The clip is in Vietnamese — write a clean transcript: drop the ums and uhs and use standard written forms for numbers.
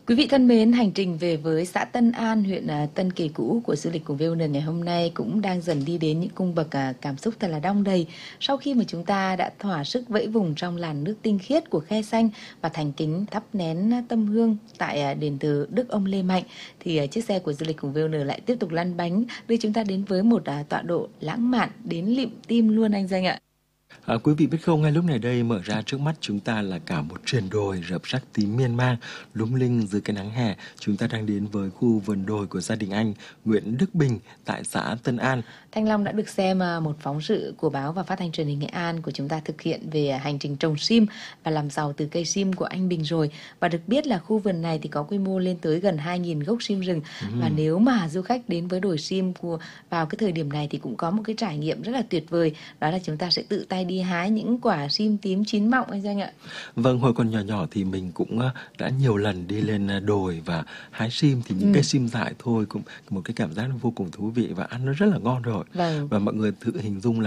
Quý vị thân mến, hành trình về với xã Tân An, huyện Tân Kỳ Cũ của du lịch cùng VON ngày hôm nay cũng đang dần đi đến những cung bậc cảm xúc thật là đong đầy. Sau khi mà chúng ta đã thỏa sức vẫy vùng trong làn nước tinh khiết của Khe Xanh và thành kính thắp nén tâm hương tại đền thờ Đức ông Lê Mạnh, thì chiếc xe của du lịch cùng VON lại tiếp tục lăn bánh đưa chúng ta đến với một tọa độ lãng mạn đến lịm tim luôn anh Danh ạ. Quý vị biết không, ngay lúc này đây mở ra trước mắt chúng ta là cả một triền đồi rợp sắc tím miên man, lung linh dưới cái nắng hè. Chúng ta đang đến với khu vườn đồi của gia đình anh Nguyễn Đức Bình tại xã Tân An. Thanh Long đã được xem một phóng sự của báo và phát thanh truyền hình Nghệ An của chúng ta thực hiện về hành trình trồng sim và làm giàu từ cây sim của anh Bình rồi. Và được biết là khu vườn này thì có quy mô lên tới gần 2.000 gốc sim rừng. Và nếu mà du khách đến với đồi sim vào cái thời điểm này thì cũng có một cái trải nghiệm rất là tuyệt vời. Đó là chúng ta sẽ tự tay đi hái những quả sim tím chín mọng anh Danh ạ. Vâng, hồi còn nhỏ nhỏ thì mình cũng đã nhiều lần đi lên đồi và hái sim, thì những cây sim dại thôi cũng một cái cảm giác vô cùng thú vị và ăn nó rất là ngon rồi. Vâng. Và mọi người thử hình dung là